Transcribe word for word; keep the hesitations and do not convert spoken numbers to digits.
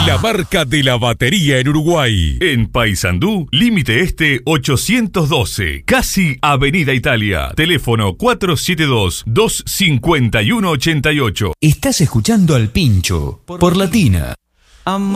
La marca de la batería en Uruguay. En Paysandú, límite este ochocientos doce, casi Avenida Italia. Teléfono cuatro siete dos, dos cinco uno, ocho ocho. Estás escuchando al Pincho por Latina.